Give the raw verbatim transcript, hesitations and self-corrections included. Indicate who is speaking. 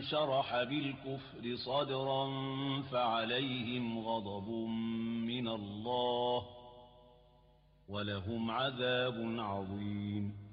Speaker 1: شرح بالكفر صدرا فعليهم غضب من الله ولهم عذاب عظيم